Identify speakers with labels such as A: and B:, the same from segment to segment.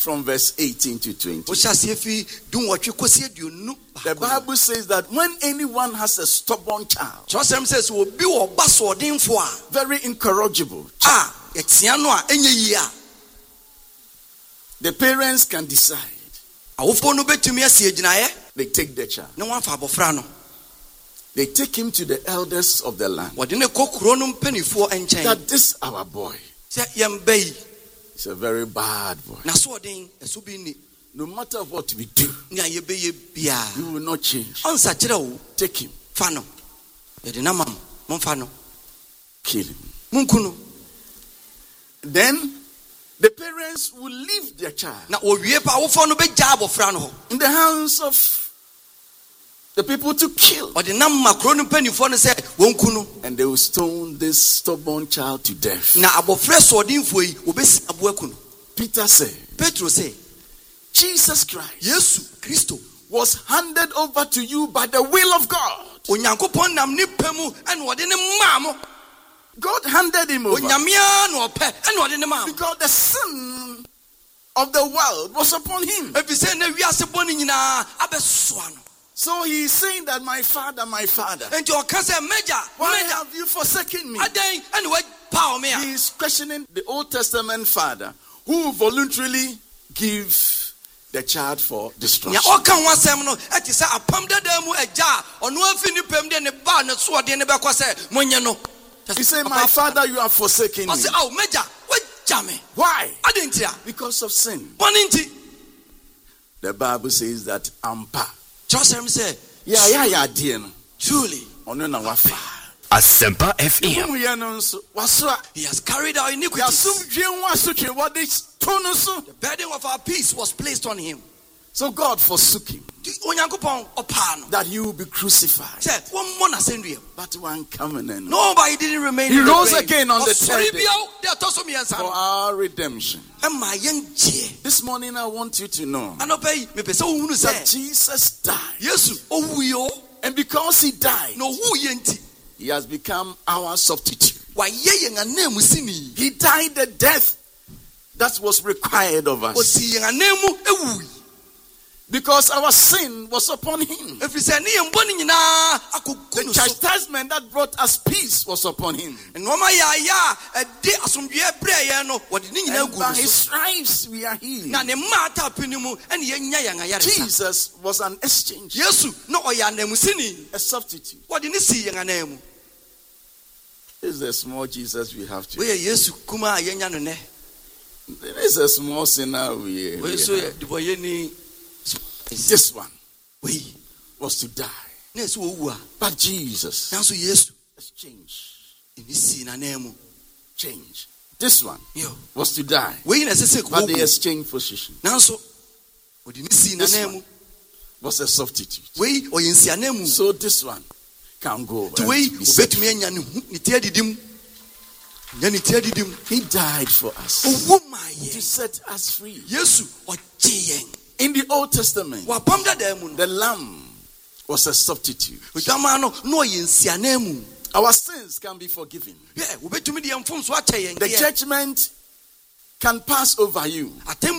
A: from verse 18 to 20. The Bible says that when anyone has a stubborn child, very incorrigible child, the parents can decide. They take the child. They take him to the elders of the land. That this our boy. He's a very bad boy. No matter what we do, we will not change. Take him. Kill him. Then the parents will leave their child in the hands of the people to kill. And they will stone this stubborn child to death. Peter said, Jesus Christ was handed over to you by the will of God. God handed him over because the sin of the world was upon him. So he is saying that my father, why have you forsaken me? He is questioning the Old Testament father who voluntarily gives the child for destruction. He said, my father, you have forsaken me. Why? Because of sin. The Bible says that Ampa. Truly.
B: Asempa FM.
A: He has carried our iniquities.
C: The burden of our peace was placed on him.
A: So God forsook him, that he will be crucified. But one coming in.
C: Nobody didn't remain.
A: He rose again on the third day
C: for
A: for our redemption. This morning I want you to know that Jesus died. And because he died, he has become our substitute. He died the death that was required of us. Because our sin was upon him. The chastisement that brought us peace was upon him. And by his stripes we are healed. Jesus was an exchange. A substitute. This is the small Jesus we have today. There is a small sinner we have. This one was to die. But Jesus change. This one was to die. But they exchanged position. This one was a substitute. So this one can go. He died for us to set us free. In the Old Testament, the lamb was a substitute. Our sins can be forgiven. The judgment can pass over you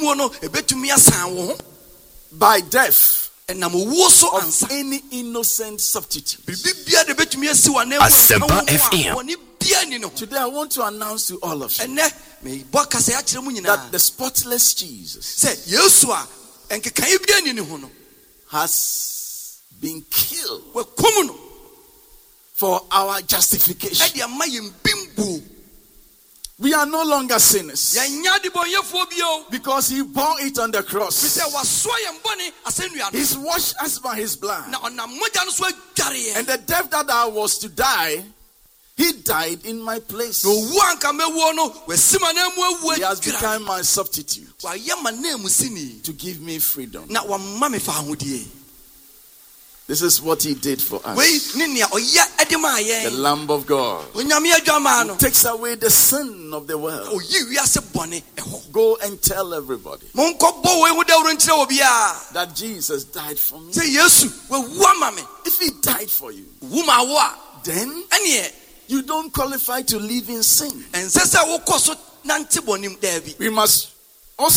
A: by death of any innocent substitute.
B: Asempa FM.
A: Today I want to announce to all of you that the spotless Jesus has been killed for our justification. We are no longer sinners because he bore it on the cross. He's washed us by his blood. And the death that I was to die, he died in my place. He has become my substitute to give me freedom. This is what he did for us. The Lamb of God who takes away the sin of the world. Go and tell everybody that Jesus died for me. If he died for you, then you don't qualify to live in sin. We must